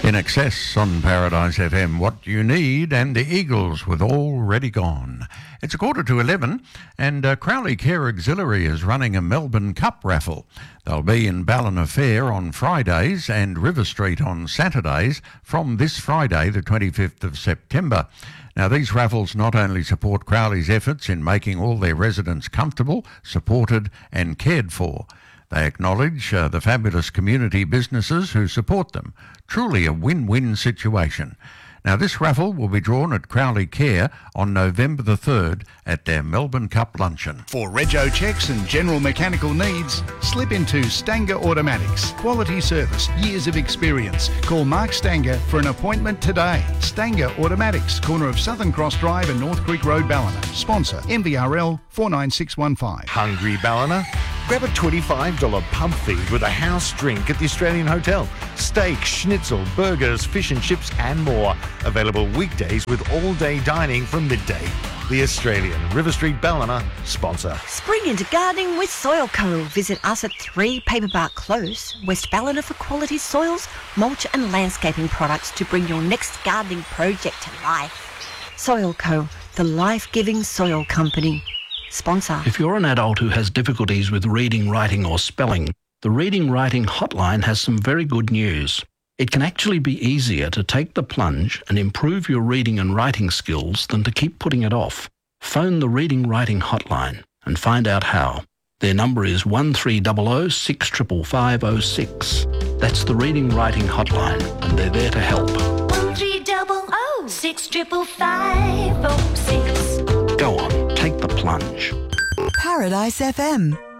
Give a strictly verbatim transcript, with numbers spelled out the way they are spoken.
In Excess on Paradise F M, What You Need, and the Eagles with Already Gone. It's a quarter to eleven, and uh, Crowley Care Auxiliary is running a Melbourne Cup raffle. They'll be in Ballina Fair on Fridays and River Street on Saturdays from this Friday, the twenty-fifth of September. Now, these raffles not only support Crowley's efforts in making all their residents comfortable, supported and cared for, they acknowledge uh, the fabulous community businesses who support them. Truly a win-win situation. Now, this raffle will be drawn at Crowley Care on November the third at their Melbourne Cup luncheon. For rego checks and general mechanical needs, slip into Stanger Automatics. Quality service, years of experience. Call Mark Stanger for an appointment today. Stanger Automatics, corner of Southern Cross Drive and North Creek Road, Ballina. Sponsor M V R L four nine six one five. Hungry, Ballina? Grab a twenty-five dollars pub feed with a house drink at the Australian Hotel. Steak, schnitzel, burgers, fish and chips and more. Available weekdays with all-day dining from midday. The Australian, River Street, Ballina, sponsor. Spring into gardening with Soil Co. Visit us at three Paperbark Close, West Ballina, for quality soils, mulch and landscaping products to bring your next gardening project to life. Soil Co, the life-giving soil company. Sponsor. If you're an adult who has difficulties with reading, writing or spelling, the Reading Writing Hotline has some very good news. It can actually be easier to take the plunge and improve your reading and writing skills than to keep putting it off. Phone the Reading Writing Hotline and find out how. Their number is one three zero zero six five five five zero six. That's the Reading Writing Hotline, and they're there to help. one three zero zero six five five five zero six. Go on, take the plunge. Paradise F M.